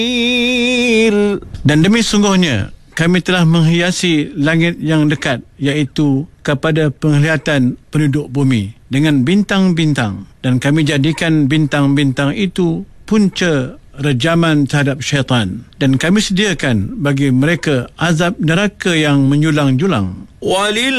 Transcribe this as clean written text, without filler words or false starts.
Dan demi sungguhnya kami telah menghiasi langit yang dekat, iaitu kepada penglihatan penduduk bumi, dengan bintang-bintang, dan kami jadikan bintang-bintang itu punca rejaman terhadap syaitan, dan kami sediakan bagi mereka azab neraka yang menjulang-julang.